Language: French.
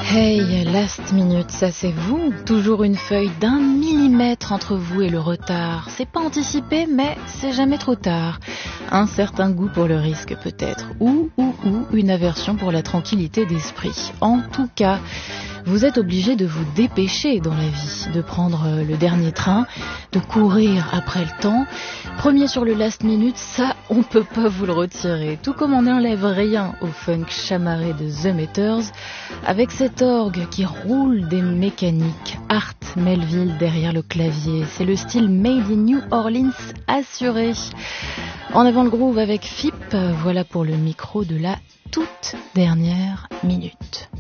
Hey, last minute, ça c'est vous. Toujours une feuille d'1 millimètre entre vous et le retard. C'est pas anticipé, mais c'est jamais trop tard. Un certain goût pour le risque peut-être. Ou une aversion pour la tranquillité d'esprit. En tout cas, vous êtes obligé de vous dépêcher dans la vie, de prendre le dernier train, de courir après le temps. Premier sur le last minute, ça, on peut pas vous le retirer. Tout comme on n'enlève rien au funk chamarré de The Meters, avec cet orgue qui roule des mécaniques. Art Melville derrière le clavier. C'est le style Made in New Orleans assuré. En avant le groove avec FIP, voilà pour le micro de la toute dernière minute.